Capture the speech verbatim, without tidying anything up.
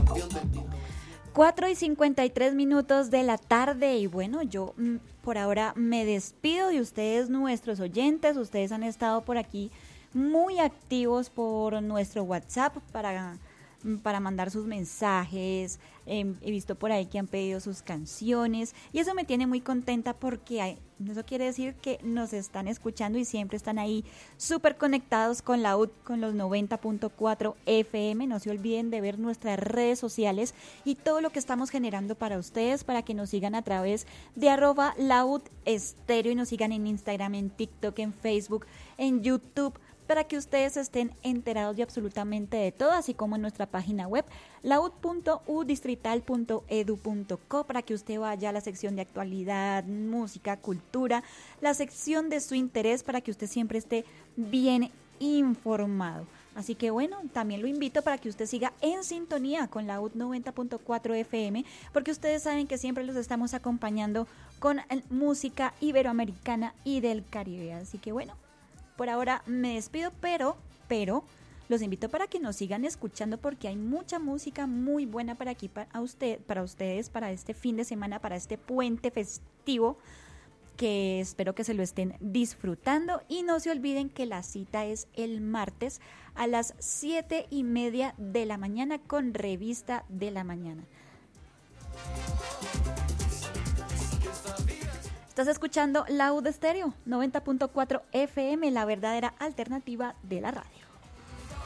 cuatro y cincuenta y tres minutos de la tarde y bueno, yo mm, por ahora me despido de ustedes, nuestros oyentes. Ustedes han estado por aquí muy activos por nuestro WhatsApp para, para mandar sus mensajes. Eh, he visto por ahí que han pedido sus canciones y eso me tiene muy contenta porque hay, eso quiere decir que nos están escuchando y siempre están ahí súper conectados con la U D, con los noventa punto cuatro F M. No se olviden de ver nuestras redes sociales y todo lo que estamos generando para ustedes, para que nos sigan a través de arroba laud estéreo y nos sigan en Instagram, en TikTok, en Facebook, en YouTube, para que ustedes estén enterados de absolutamente de todo, así como en nuestra página web laud punto u distrital punto edu punto co, para que usted vaya a la sección de actualidad, música, cultura, la sección de su interés, para que usted siempre esté bien informado. Así que bueno, también lo invito para que usted siga en sintonía con la U D noventa punto cuatro F M, porque ustedes saben que siempre los estamos acompañando con música iberoamericana y del Caribe. Así que bueno, por ahora me despido, pero, pero los invito para que nos sigan escuchando porque hay mucha música muy buena para aquí, para, usted, para ustedes, para este fin de semana, para este puente festivo, que espero que se lo estén disfrutando. Y no se olviden que la cita es el martes a las siete y media de la mañana con Revista de la Mañana. Estás escuchando Laud Estéreo noventa punto cuatro F M, la verdadera alternativa de la radio.